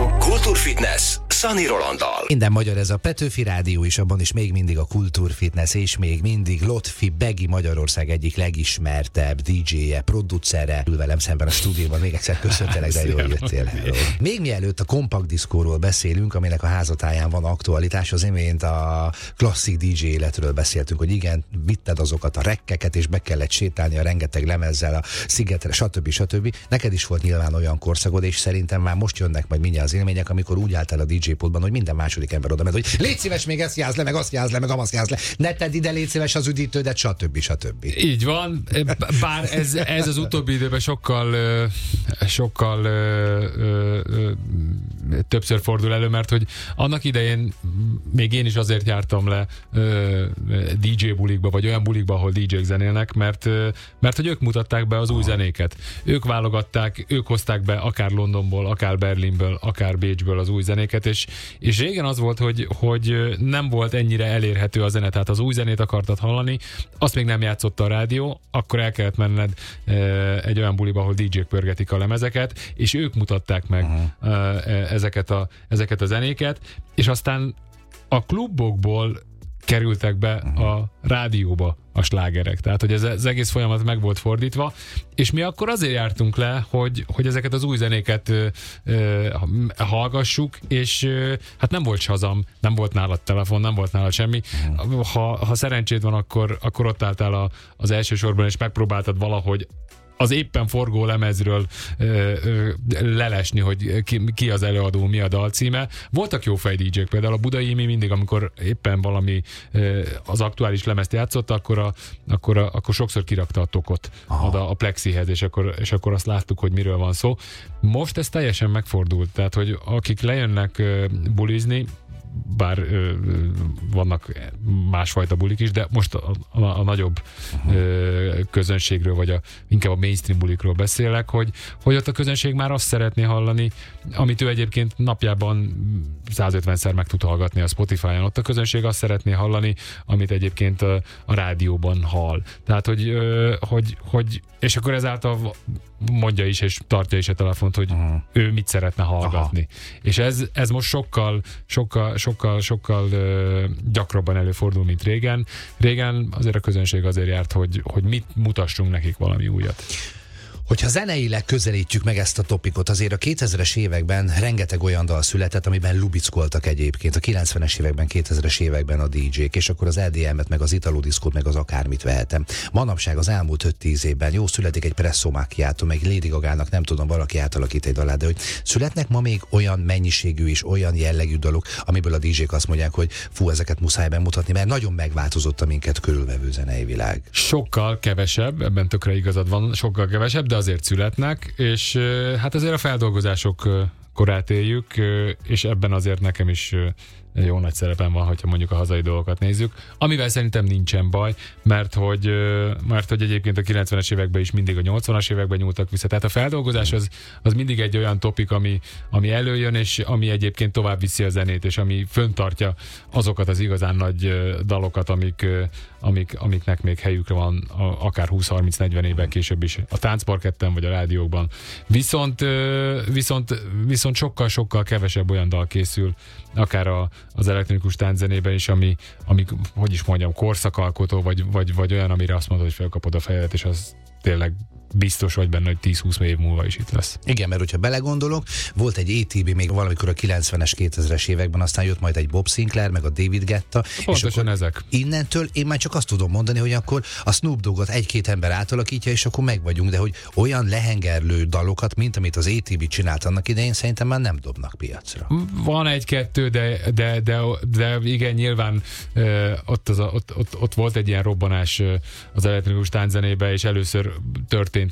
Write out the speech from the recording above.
Kultúrfitness Szani Rolanddal. Minden magyar, ez a Petőfi Rádió is, abban is még mindig a Kultúrfitness, és még mindig Lotfi Begi, Magyarország egyik legismertebb DJ-je, producere. Ül velem szemben a stúdióban, még egyszer köszöntelek, de jól jöttél. Hello. Még mielőtt a kompakt diszkóról beszélünk, aminek a házatáján van aktualitás, az imént a klasszik DJ életről beszéltünk, hogy igen, vitted azokat a rekkeket, és be kellett sétálni a rengeteg lemezzel a szigetre, stb. Neked is volt nyilván olyan korszakod, és szerintem már most jönnek majd mindjárt az élmények, amikor úgy álltál a DJ-pultban, hogy minden második ember oda ment, hogy légy szíves, még ezt játsz le, meg azt játsz le, meg amazt játsz le, ne tedd ide, légy szíves az üdítődet, stb. Így van, bár ez az utóbbi időben sokkal többször fordul elő, mert hogy annak idején még én is azért jártam le DJ bulikba, vagy olyan bulikba, ahol DJ-k zenélnek, mert hogy ők mutatták be az új zenéket. Ők válogatták, ők hozták be akár Londonból, akár Berlinből, akár Bécsből az új zenéket, és régen az volt, hogy nem volt ennyire elérhető a zene, tehát az új zenét akartad hallani, azt még nem játszotta a rádió, akkor el kellett menned egy olyan buliba, ahol DJ-k pörgetik a lemezeket, és ők mutatták meg ezeket a zenéket, és aztán a klubokból kerültek be a rádióba a slágerek. Tehát, hogy ez az egész folyamat meg volt fordítva, és mi akkor azért jártunk le, hogy ezeket az új zenéket hallgassuk, és hát nem volt Shazam, nem volt nálad telefon, nem volt nálad semmi. Ha szerencséd van, akkor ott álltál az első sorban, és megpróbáltad valahogy az éppen forgó lemezről lelesni, hogy ki az előadó, mi a dalcíme. Voltak jó fej DJ-k, például a Budai Imi mindig, amikor éppen valami az aktuális lemezt játszott, akkor sokszor kirakta a tokot oda a plexihez, és akkor azt láttuk, hogy miről van szó. Most ez teljesen megfordult, tehát, hogy akik lejönnek bulizni, bár vannak másfajta bulik is, de most a nagyobb közönségről, vagy inkább a mainstream bulikról beszélek, hogy ott a közönség már azt szeretné hallani, amit ő egyébként napjában 150-szer meg tud hallgatni a Spotify-on. Ott a közönség azt szeretné hallani, amit egyébként a rádióban hall. Tehát, hogy és akkor ezáltal mondja is, és tartja is a telefont, hogy ő mit szeretne hallgatni. És ez most sokkal gyakrabban előfordul, mint régen. Régen azért a közönség azért járt, hogy mit mutassunk nekik valami újat. Hogyha zeneileg közelítjük meg ezt a topikot, azért a 2000-es években rengeteg olyan dal született, amiben lubickoltak egyébként. A 90-es években, 2000-es években a DJ-k, és akkor az EDM-et, meg az italodiszkót, meg az akármit vehetem. Manapság az elmúlt 5-10 évben jó születik egy Presso Macchiato, meg Lady Gagának, nem tudom, valaki átalakít egy dalát, de hogy születnek ma még olyan mennyiségű és olyan jellegű dalok, amiből a DJ-k azt mondják, hogy fú, ezeket muszáj bemutatni, mert nagyon megváltozott a minket körülvevő zenei világ. Sokkal kevesebb, ebben tökre igazad van, sokkal kevesebb, de azért születnek, és hát azért a feldolgozások korát éljük, és ebben azért nekem is jó nagy szerepem van, hogyha mondjuk a hazai dolgokat nézzük, amivel szerintem nincsen baj, mert hogy egyébként a 90-es években is mindig a 80-as években nyúltak vissza. Tehát a feldolgozás az mindig egy olyan topik, ami előjön, és ami egyébként tovább viszi a zenét, és ami föntartja azokat az igazán nagy dalokat, amiknek még helyükre van akár 20-30-40 évvel később is a táncparketten vagy a rádiókban. Viszont sokkal kevesebb olyan dal készül, akár az elektronikus tánczenében is, ami hogy is mondjam, korszakalkotó, vagy olyan, amire azt mondod, hogy felkapod a fejedet, és az tényleg biztos vagy benne, hogy 10-20 év múlva is itt lesz. Igen, mert hogyha belegondolok, volt egy ATB még valamikor a 90-es, 2000-es években, aztán jött majd egy Bob Sinclair, meg a David Guetta. Pontosan és akkor ezek. Innentől én már csak azt tudom mondani, hogy akkor a Snoop Doggot egy-két ember átalakítja, és akkor meg vagyunk, de hogy olyan lehengerlő dalokat, mint amit az ATB csinált annak idején, szerintem már nem dobnak piacra. Van egy-kettő, de igen, nyilván ott volt egy ilyen robbanás az elektronikus tánczenében, és először történt